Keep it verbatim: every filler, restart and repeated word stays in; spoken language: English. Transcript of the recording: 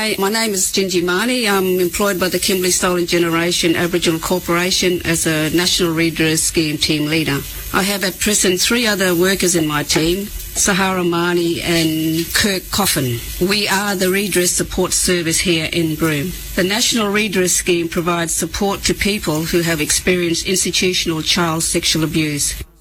Hi, my name is Gingy Marnie. I'm employed by the Kimberley Stolen Generation Aboriginal Corporation as a National Redress Scheme team leader. I have at present three other workers in my team, Sahara Marnie and Kirk Coffin. We are the Redress Support Service here in Broome. The National Redress Scheme provides support to people who have experienced institutional child sexual abuse.